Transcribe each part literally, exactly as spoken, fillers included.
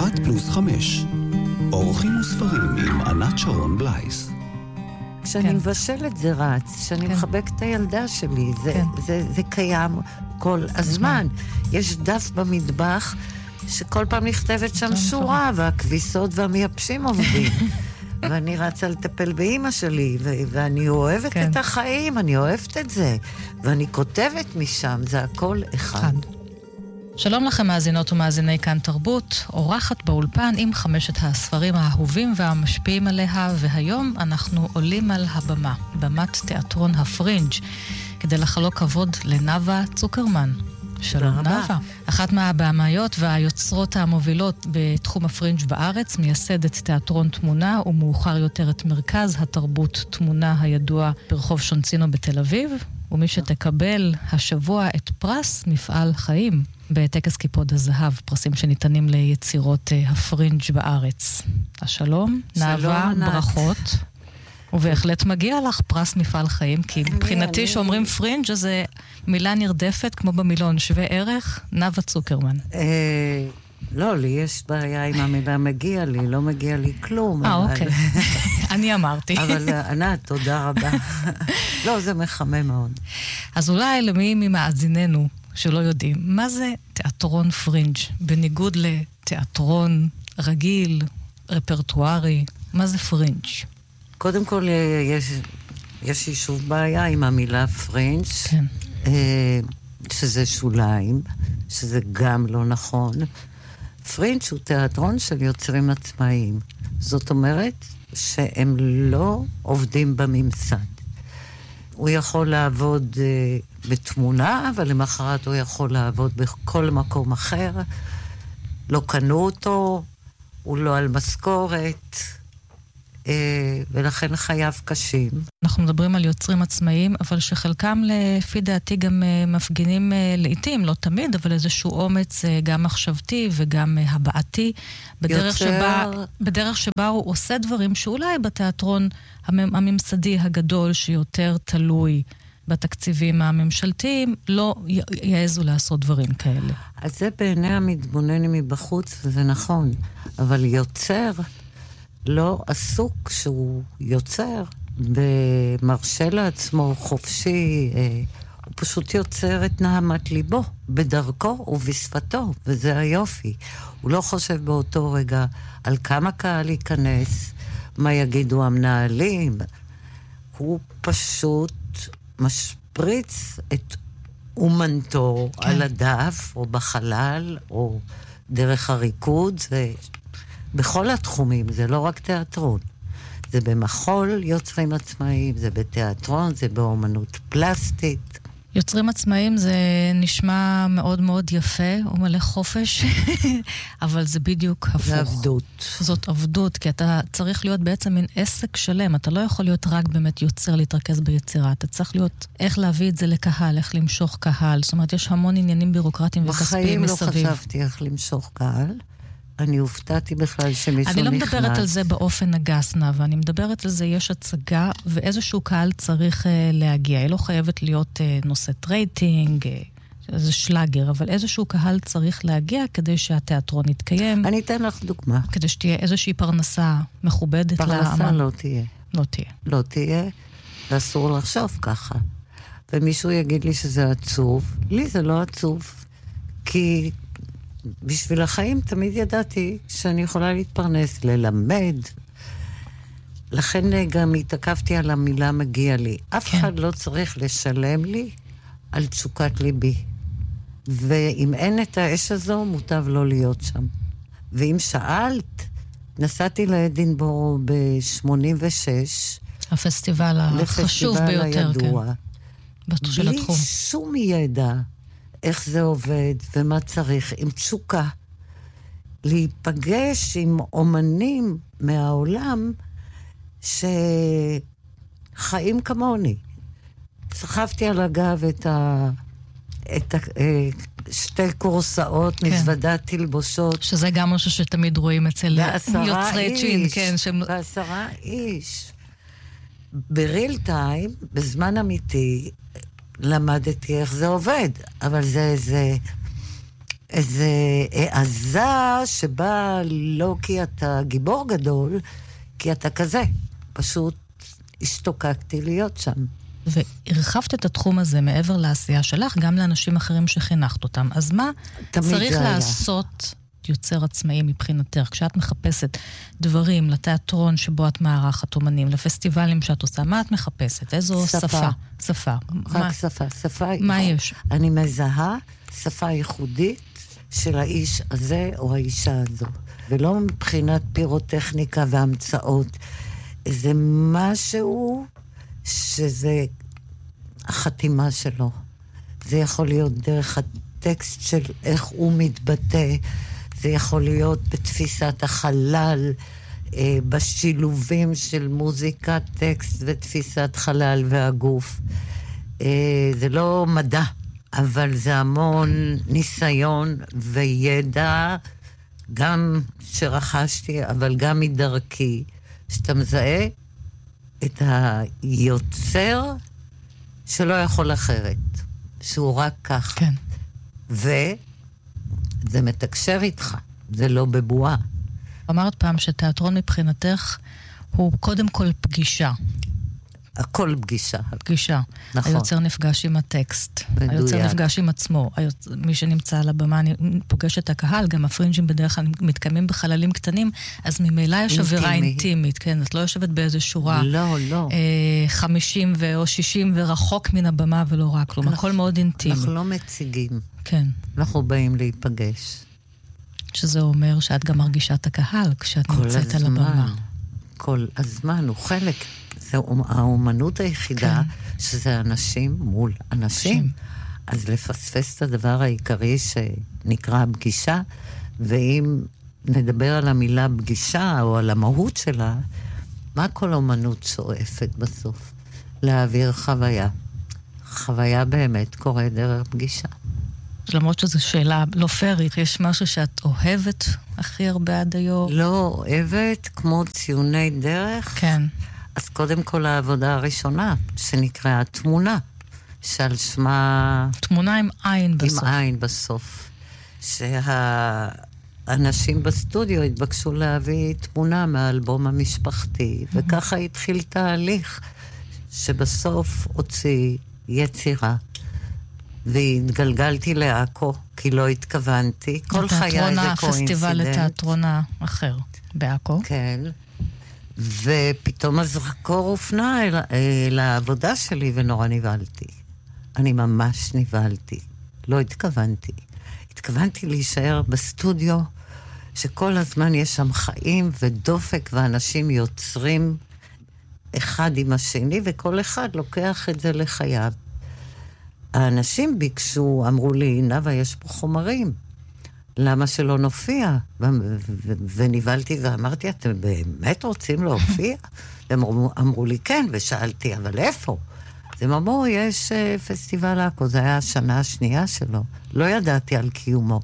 אחת פלוס חמש. אורחים וספרים עם ענת שרון בלייס. כשאני כן. מבשלת זה רץ, כשאני כן. מחבק את הילדה שלי, זה, כן. זה, זה, זה קיים כל הזמן. יש דף במטבח שכל פעם נכתבת שם שורה, והכביסות והמייבשים עובדים. ואני רצה לטפל באמא שלי, ו- ואני אוהבת כן. את החיים, אני אוהבת את זה. ואני כותבת משם, זה הכל אחד. שלום לכם מאזינות ומאזיני כאן תרבות, אורחת באולפן עם חמשת הספרים האהובים והמשפיעים עליה, והיום אנחנו עולים על הבמה, במת תיאטרון הפרינג', כדי לחלוק כבוד לנאוה צוקרמן. שלום נאוה. אחת מהבמאיות והיוצרות המובילות בתחום הפרינג' בארץ, מייסדת תיאטרון תמונה ומאוחר יותר את מרכז התרבות תמונה הידוע ברחוב שונצינו בתל אביב, ומי שתקבל השבוע את פרס מפעל חיים בטקס כיפוד הזהב, פרסים שניתנים ליצירות הפרינג' בארץ. השלום, נאוה, ברכות. ובהחלט מגיע לך פרס מפעל חיים, כי מבחינתי שאומרים פרינג' אז זה מילה נרדפת, כמו במילון, שווה ערך, נאוה צוקרמן. לא, לי יש בעיה עם המילה מגיע לי, לא מגיע לי כלום. אה, אוקיי. אני אמרתי. אבל ענת, תודה רבה. לא, זה מחמם מאוד. אז אולי למי ממאזיננו שלא יודעים, מה זה תיאטרון פרינג' בניגוד לתיאטרון רגיל, רפרטוארי, מה זה פרינג'? קודם כל, יש, יש לי שוב בעיה עם המילה פרינג', כן. שזה שוליים, שזה גם לא נכון. פרינג' הוא תיאטרון של יוצרים עצמאיים. זאת אומרת שהם לא עובדים בממסד. הוא יכול לעבוד uh, בתמונה, אבל למחרת הוא יכול לעבוד בכל מקום אחר. לא קנו אותו, הוא לא על משכורת, uh, ולכן חייו קשים. אנחנו מדברים על יוצרים עצמאיים, אבל שחלקם לפי דעתי גם uh, מפגינים uh, לעתים, לא תמיד, אבל איזשהו אומץ uh, גם מחשבתי וגם uh, הבעתי, בדרך, יוצר... שבה, בדרך שבה הוא עושה דברים שאולי בתיאטרון הממסדי הגדול שיותר תלוי בתקציבים הממשלתיים, לא יעזו לעשות דברים כאלה. אז זה בעיני המתבונן מבחוץ, וזה נכון. אבל יוצר לא עסוק שהוא יוצר, ומרשה לעצמו חופשי, הוא פשוט יוצר את נהמת ליבו, בדרכו ובשפתו, וזה היופי. הוא לא חושב באותו רגע על כמה קהל ייכנס, מה יגידו המנהלים. הוא פשוט משפריץ את אומנתו כן. על הדף, או בחלל, או דרך הריקוד, זה בכל התחומים, זה לא רק תיאטרון. זה במחול יוצרים עצמאיים, זה בתיאטרון, זה באומנות פלסטית. יוצרים עצמאיים זה נשמע מאוד מאוד יפה, הוא מלא חופש, אבל זה בדיוק הפוך. זה עבדות. זאת עבדות, כי אתה צריך להיות בעצם מין עסק שלם, אתה לא יכול להיות רק באמת יוצר להתרכז ביצירה, אתה צריך להיות איך להביא את זה לקהל, איך למשוך קהל, זאת אומרת, יש המון עניינים בירוקרטיים וכספיים מסביב. בחיים לא חשבתי איך למשוך קהל. אני הופתעתי בכלל שמישהו נכנס. אני לא מדברת על זה באופן הגסנה, ואני מדברת על זה, יש הצגה, ואיזשהו קהל צריך uh, להגיע. היא לא חייבת להיות uh, נושאת רייטינג, uh, איזה שלאגר, אבל איזשהו קהל צריך להגיע כדי שהתיאטרון יתקיים. אני אתן לך דוגמה. כדי שתהיה איזושהי פרנסה מכובדת. פרנסה לאמן. לא תהיה. לא תהיה. לא תהיה, ואסור לחשוב ככה. ומישהו יגיד לי שזה עצוב. לי זה לא עצוב, כי בשביל החיים תמיד ידעתי שאני יכולה להתפרנס, ללמד. לכן גם התעכבתי על המילה מגיע לי. אף כן. אחד לא צריך לשלם לי על תשוקת ליבי. ואם אין את האש הזו, מוטב לא להיות שם. ואם שאלת, נסעתי לאדינבורו ב-שמונים ושש. הפסטיבל החשוב ביותר, הידוע, כן. של התחום. בלי שום ידע. איך זה עובד ומה צריך, עם תשוקה. להיפגש עם אומנים מהעולם שחיים כמוני. סחבתי על הגב את, ה... את ה... שתי קורסאות, כן. מזוודת תלבושות. שזה גם משהו שתמיד רואים אצל יוצרי צ'ין. כן, שהם... ועשרה איש. בריל טיים, בזמן אמיתי, למדתי איך זה עובד, אבל זה, זה איזו העזה שבאה לא כי אתה גיבור גדול, כי אתה כזה. פשוט השתוקקתי להיות שם. והרחבת את התחום הזה מעבר לעשייה שלך, גם לאנשים אחרים שחינכת אותם. אז מה צריך לעשות יוצר עצמאי מבחינתך? כשאת מחפשת דברים לתיאטרון שבו את מארחת אומנים, לפסטיבלים שאת עושה, מה את מחפשת? איזו שפה? שפה. שפה. רק מה? שפה. שפה. מה יש? אני מזהה שפה ייחודית של האיש הזה או האישה הזו. ולא מבחינת פירוטכניקה והמצאות. זה משהו שזה החתימה שלו. זה יכול להיות דרך הטקסט של איך הוא מתבטא, זה יכול להיות בתפיסת החלל, אה, בשילובים של מוזיקה, טקסט ותפיסת חלל והגוף. אה, זה לא מדע, אבל זה המון ניסיון וידע, גם שרכשתי, אבל גם מדרכי, שאתה מזהה את היוצר שלא יכול אחרת, שהוא רק כך. כן. וזה מתקשר איתך, זה לא בבועה. אמרת פעם שתיאטרון מבחינתך הוא קודם כל פגישה. הכל פגישה. פגישה. נכון. היוצר נפגש עם הטקסט. מדויק. היוצר נפגש עם עצמו. היוצ... מי שנמצא על הבמה פוגש את הקהל, גם הפרינג'ים בדרך כלל מתקיימים בחללים קטנים, אז ממילא יש עבירה אינטימית, כן? את לא יושבת באיזו שורה. לא, לא. אה, חמישים ו... או שישים ורחוק מן הבמה ולא רק כלום. הכל מאוד אינטימי. אנחנו לא מציגים. כן. אנחנו באים להיפגש. שזה אומר שאת גם מרגישה את הקהל כשאת נמצאת על הבמה. כל הזמן הוא חלק. זה האומנות היחידה, כן. שזה אנשים מול אנשים. אז לפספס את הדבר העיקרי שנקרא פגישה, ואם נדבר על המילה פגישה או על המהות שלה, מה כל אומנות שואפת בסוף? להעביר חוויה. חוויה באמת קורה דרך פגישה. למרות שזו שאלה לא פרית, יש משהו שאת אוהבת הכי הרבה עד היום? לא אוהבת כמו ציוני דרך. כן. אז קודם כל העבודה הראשונה, שנקראה תמונה, שעל שמה... תמונה עם עין בסוף. עם עין בסוף. שהאנשים בסטודיו התבקשו להביא תמונה מהאלבום המשפחתי, mm-hmm. וככה התחיל תהליך, שבסוף הוציא יצירה. והתגלגלתי לעכו, כי לא התכוונתי. כל חיי זה קואינסידנט. פסטיבל לתיאטרון האחר בעכו. כן. ופתאום הזרקור הופנה אל, אל העבודה שלי ונורא נבהלתי. אני ממש נבהלתי. לא התכוונתי. התכוונתי להישאר בסטודיו, שכל הזמן יש שם חיים ודופק, ואנשים יוצרים אחד עם השני, וכל אחד לוקח את זה לחייו. האנשים ביקשו, אמרו לי, נאווה, יש פה חומרים. למה שלא נופיע? ונבלתי ואמרתי, אתם באמת רוצים להופיע? הם אמרו לי, כן, ושאלתי, אבל איפה? אז הם אמרו, יש פסטיבל עכו, זה היה השנה השנייה שלו. לא ידעתי על קיומו.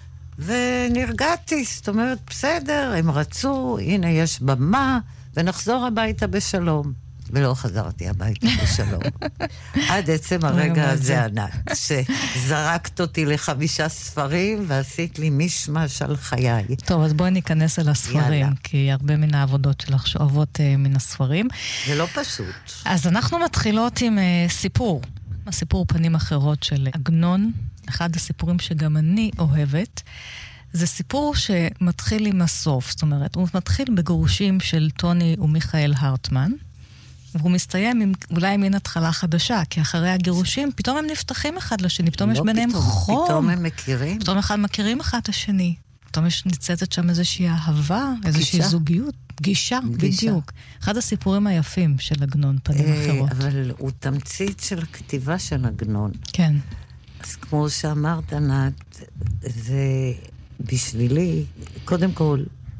ונרגעתי, זאת אומרת, בסדר, הם רצו, הנה יש במה, ונחזור הביתה בשלום. ולא חזרתי הביתה בשלום. עד עצם הרגע הזה ענת, שזרקת אותי לחמישה ספרים, ועשית לי משמש על חיי. טוב, אז בואי ניכנס אל הספרים, כי הרבה מן העבודות שלך שואבות מן הספרים. זה לא פשוט. אז אנחנו מתחילות עם סיפור, הסיפור פנים אחרות של עגנון, אחד הסיפורים שגם אני אוהבת. זה סיפור שמתחיל עם הסוף, זאת אומרת, הוא מתחיל בגירושים של טוני ומיכאל הרטמן, והוא מסתיים עם, אולי מן התחלה חדשה, כי אחרי הגירושים, פתאום הם נפתחים אחד לשני, פתאום לא יש ביניהם פתאום, חום. פתאום הם מכירים. פתאום אחד מכירים אחד את השני. פתאום יש ניצצת שם איזושהי אהבה, איזושהי זוגיות, פגישה, בדיוק. אחד הסיפורים היפים של עגנון, פנים אחרות. אבל הוא תמצית של הכתיבה של עגנון. כן. אז כמו שאמרת, ענת, זה בשבילי, קודם כל,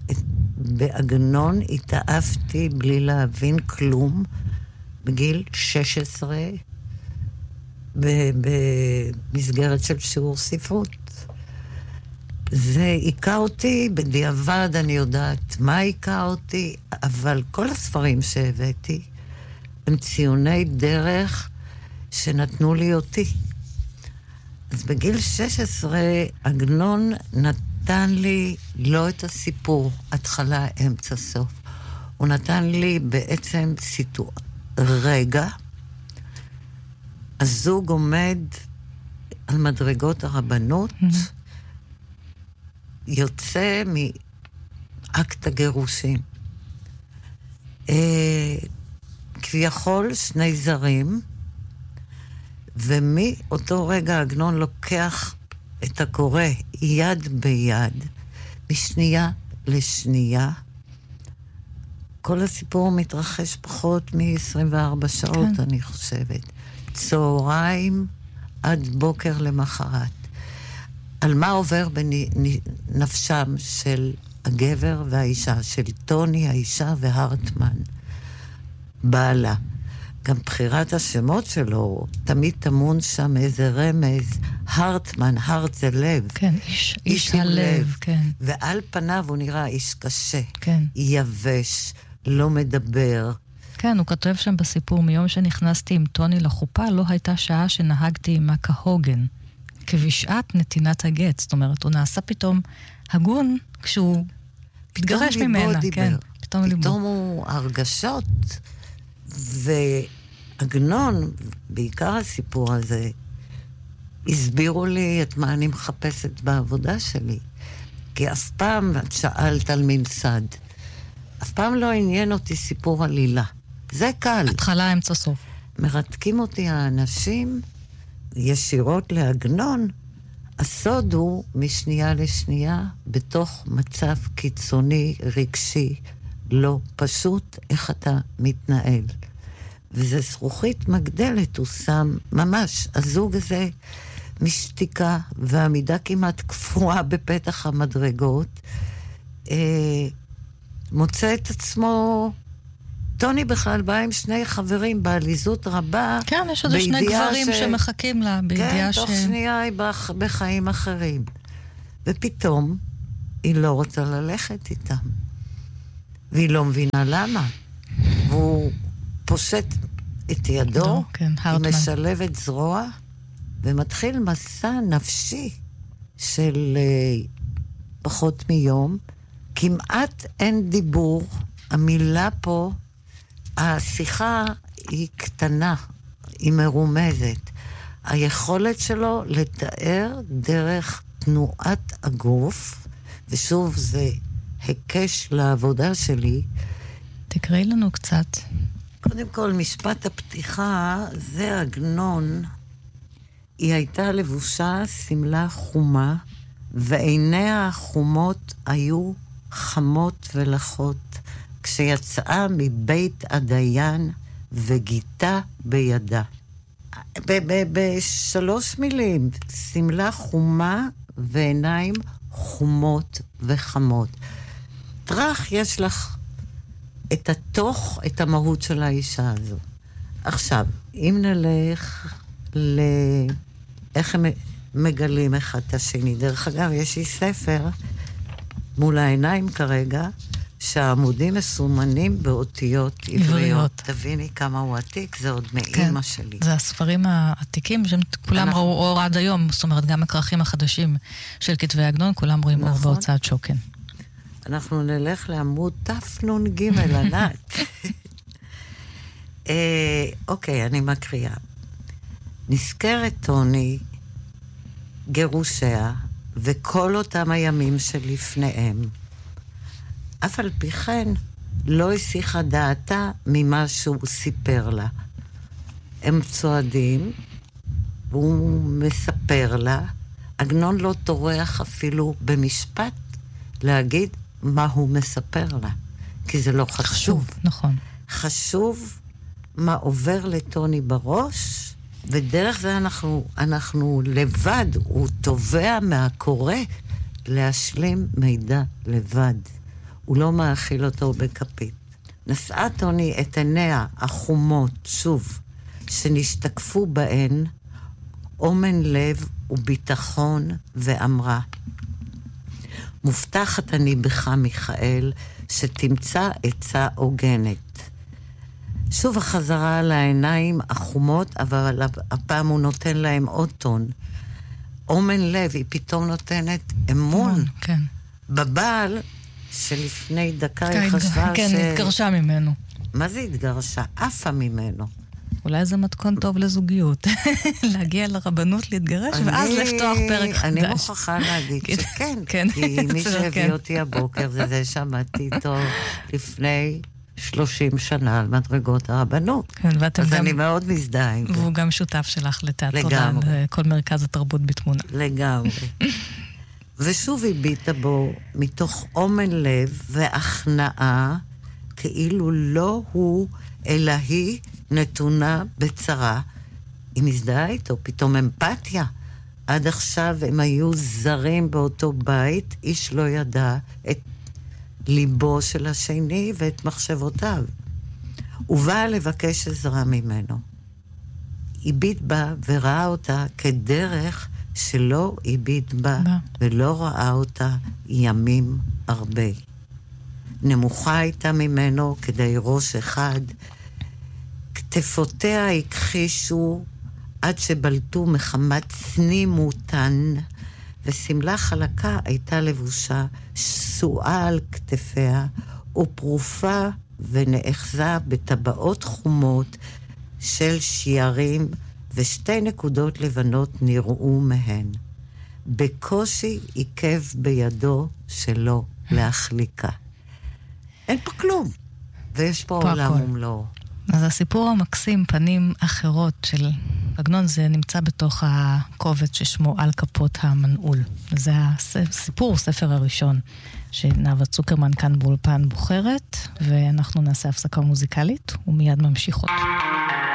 בעגנון התאהבתי בלי להבין כלום, בגיל שש עשרה, במסגרת של שיעור ספרות. זה עיקר אותי, בדיעבד אני יודעת מה עיקר אותי, אבל כל הספרים שהבאתי הם ציוני דרך שנתנו לי אותי. אז בגיל שש עשרה עגנון נתן לי לא את הסיפור, התחלה, אמצע, סוף. הוא נתן לי בעצם סיטואר, רגע, הזוג עומד על מדרגות הרבנות, mm-hmm. יוצא מאקט הגירושים. אה, כביכול שני זרים, ומאותו רגע עגנון לוקח את הקורא יד ביד, משנייה לשנייה. כל הסיפור מתרחש פחות מ-עשרים וארבע שעות, כן. אני חושבת. צהריים עד בוקר למחרת. על מה עובר בנפשם של הגבר והאישה, של טוני, האישה והרטמן, בעלה. גם בחירת השמות שלו, תמיד תמון שם איזה רמז, הרטמן, הרט זה לב. כן, איש, איש, איש הלב, לב. כן. ועל פניו הוא נראה איש קשה, כן. יבש, לא מדבר. כן, הוא כותב שם בסיפור, מיום שנכנסתי עם טוני לחופה, לא הייתה שעה שנהגתי עמה כהוגן, כבשעת נתינת הגט. זאת אומרת, הוא נעשה פתאום הגון כשהוא מתגרש ממנה. כן, פתאום ליבו. פתאום הוא הרגשות, ועגנון, בעיקר הסיפור הזה, הסבירו לי את מה אני מחפשת בעבודה שלי. כי אף פעם את שאלת על ממסד. אף פעם לא עניין אותי סיפור עלילה. זה קל. התחלה, אמצע, סוף. מרתקים אותי האנשים ישירות לעגנון. הסוד הוא משנייה לשנייה, בתוך מצב קיצוני, רגשי, לא פשוט, איך אתה מתנהל. וזה זכוכית מגדלת, הוא שם ממש, הזוג הזה משתיקה ועמידה כמעט קפואה בפתח המדרגות, אה, מוצא את עצמו, טוני בכלל בא עם שני חברים בעליזות רבה. כן, יש עוד שני גברים ש... שמחכים לה, בידיעה ש... כן, תוך שנייה היא בח... בחיים אחרים. ופתאום היא לא רוצה ללכת איתם. והיא לא מבינה למה. והוא פושט את ידו, לא, כן, היא משלבת זרוע, ומתחיל מסע נפשי של uh, פחות מיום. כמעט אין דיבור, המילה פה, השיחה היא קטנה, היא מרומזת. היכולת שלו לתאר דרך תנועת הגוף, ושוב זה הקש לעבודה שלי. תקראי לנו קצת. קודם כל, משפט הפתיחה, זה עגנון. היא הייתה לבושה סמלה חומה, ועיניה החומות היו חמות ולחות, כשיצאה מבית הדיין וגיתה בידה. בשלוש מילים, סמלה חומה ועיניים חומות וחמות. טרח, יש לך את התוך, את המהות של האישה הזו. עכשיו, אם נלך ל... איך הם מגלים אחד את השני. דרך אגב, יש לי ספר מול העיניים כרגע, שהעמודים מסומנים באותיות עבריות. תביני כמה הוא עתיק, זה עוד מאמא שלי. זה הספרים העתיקים, שכולם ראו אור עד היום, זאת אומרת, גם הכרכים החדשים של כתבי עגנון, כולם רואים אור בהוצאת שוקן. אנחנו נלך לעמוד תפנון ג' ענת. אוקיי, אני מקריאה. נזכרת טוני, גירושיה, וכל אותם הימים שלפניהם. אף על פי כן, לא הסיחה דעתה ממה שהוא סיפר לה. הם צועדים, והוא מספר לה, עגנון לא טורח אפילו במשפט להגיד מה הוא מספר לה. כי זה לא חשוב. חשוב, נכון. חשוב מה עובר לטוני בראש, ודרך זה אנחנו, אנחנו לבד, הוא תובע מהקורא להשלים מידע לבד. הוא לא מאכיל אותו בכפית. נשאה טוני את עיניה החומות, שוב, שנשתקפו בהן, אומן לב וביטחון, ואמרה, מובטחת אני בך, מיכאל, שתמצא עצה הוגנת. שוב החזרה על העיניים החומות, אבל הפעם הוא נותן להם עוד טון. אומן לב, היא פתאום נותנת אמון. כן. בבעל, שלפני דקה היא חשבה ש... כן, התגרשה ממנו. מה זה התגרשה? עפה ממנו. אולי זה מתכון טוב לזוגיות. להגיע לרבנות, להתגרש, ואז לפתוח פרק חדש. אני מוכרחה להגיד שכן, כי מי שהביא אותי הבוקר, זה זה שמעתי איתו לפני שלושים שנה על מדרגות הרבנות. אז אני מאוד מזדהה עם זה. והוא גם שותף שלך לתיאטרון, כל מרכז התרבות בתמונה. לגמרי. ושוב הביטה בו מתוך אומן לב והכנעה, כאילו לא הוא, אלא היא נתונה בצרה. היא מזדהה איתו, פתאום אמפתיה. עד עכשיו הם היו זרים באותו בית, איש לא ידע את ליבו של השני ואת מחשבותיו. הוא בא לבקש עזרה ממנו. הביט בה וראה אותה כדרך שלא הביט בה ולא ראה אותה ימים הרבה. נמוכה הייתה ממנו כדי ראש אחד, כתפותיה הכחישו עד שבלטו מחמת צנימותן, וסמלה חלקה הייתה לבושה שסועה על כתפיה, ופרופה ונאחזה בטבעות חומות של שיירים, ושתי נקודות לבנות נראו מהן. בקושי עיכב בידו שלא להחליקה. אין פה כלום, ויש פה, פה עולם ומלואו. אז הסיפור המקסים, פנים אחרות של עגנון, זה נמצא בתוך הקובץ ששמו על כפות המנעול. זה הסיפור, ספר הראשון, שנאווה צוקרמן כאן באולפן בוחרת, ואנחנו נעשה הפסקה מוזיקלית, ומיד ממשיכות.